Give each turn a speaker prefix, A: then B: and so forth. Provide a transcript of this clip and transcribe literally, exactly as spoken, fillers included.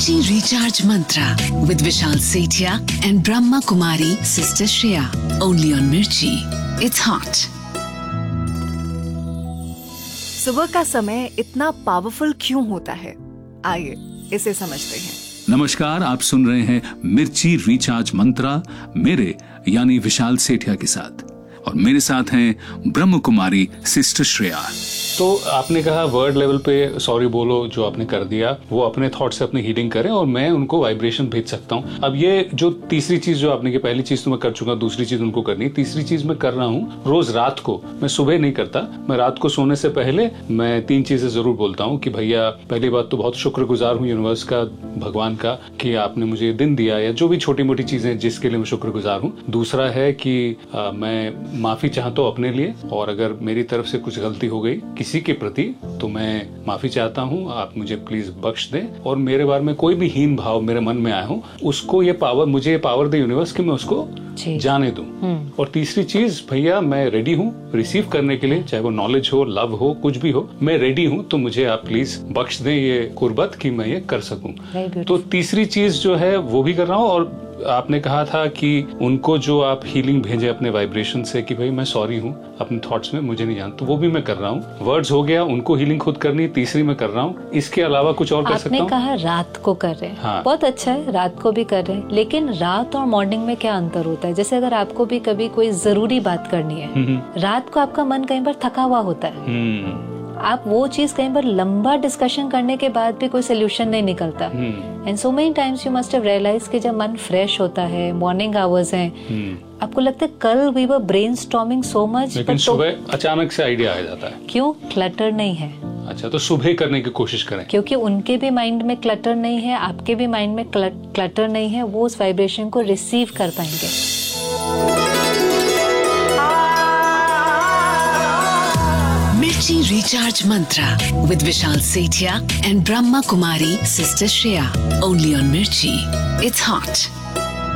A: Mirchi Recharge Mantra with Vishal Sethia and Brahma Kumari Sister Shreya. Only on Mirchi. It's hot.
B: सुबह का समय इतना powerful क्यों होता है? आइए इसे समझते हैं।
C: नमस्कार, आप सुन रहे हैं मिर्ची रिचार्ज मंत्रा मेरे यानी विशाल सेठिया के साथ, और मेरे साथ हैं ब्रह्म कुमारी सिस्टर श्रेया।
D: तो आपने कहा वर्ड लेवल पे सॉरी बोलो, जो आपने कर दिया वो अपने थॉट से अपनी हीलिंग करें और मैं उनको वाइब्रेशन भेज सकता हूँ। अब ये जो तीसरी चीज जो आपने की, पहली चीज तो मैं कर चुका, दूसरी चीज उनको करनी है, तीसरी चीज मैं कर रहा हूँ रोज रात को। मैं सुबह नहीं करता, मैं रात को सोने से पहले मैं तीन चीजें जरूर बोलता हूँ कि भैया पहली बात तो बहुत शुक्रगुजार हूँ यूनिवर्स का, भगवान का, कि आपने मुझे दिन दिया, या जो भी छोटी मोटी चीजें जिसके लिए मैं शुक्रगुजार हूँ। दूसरा है कि आ, मैं माफी चाहता हूँ अपने लिए, और अगर मेरी तरफ से कुछ गलती हो गई किसी के प्रति तो मैं माफी चाहता हूँ, आप मुझे प्लीज बख्श दें। और मेरे बारे में कोई भी हीन भाव मेरे मन में आया हो, उसको ये पावर, मुझे ये पावर दे यूनिवर्स कि मैं उसको जाने दूं। और तीसरी चीज, भैया मैं रेडी हूँ रिसीव करने के लिए, चाहे वो नॉलेज हो, लव हो, कुछ भी हो, मैं रेडी हूँ, तो मुझे आप प्लीज बख्श दें ये कुर्बत कि मैं ये कर सकूं। तो तीसरी चीज जो है वो भी कर रहा हूँ। और आपने कहा था कि उनको जो आप हीलिंग भेजे अपने वाइब्रेशन से कि भाई मैं सॉरी हूँ अपने थॉट्स में, मुझे नहीं जानता, तो वो भी मैं कर रहा हूँ। वर्ड्स हो गया, उनको हीलिंग खुद करनी है, तीसरी मैं कर रहा हूँ। इसके अलावा कुछ और कर सकता हूँ?
E: आपने कहा रात को कर रहे हैं,
D: हाँ।
E: बहुत अच्छा है, रात को भी कर रहे हैं, लेकिन रात और मॉर्निंग में क्या अंतर होता है? जैसे अगर आपको भी कभी कोई जरूरी बात करनी है, रात को आपका मन कहीं पर थका हुआ होता है, आप वो चीज कहीं पर लंबा डिस्कशन करने के बाद भी कोई सोल्यूशन नहीं निकलता। And so many times you must have realise कि जब मन फ्रेश होता है, मॉर्निंग आवर्स हैं, आपको लगता है कल we were brainstorming so much,
D: लेकिन सुबह अचानक से आइडिया आ जाता है।
E: क्यों? क्लटर नहीं है।
D: अच्छा, तो सुबह करने की कोशिश करें,
E: क्योंकि उनके भी माइंड में क्लटर नहीं है, आपके भी माइंड में क्लटर नहीं है, वो उस वाइब्रेशन को रिसीव कर पाएंगे।
A: Mirchi Recharge Mantra with Vishal Sethia and Brahma Kumari Sister Shreya. Only on Mirchi. It's hot.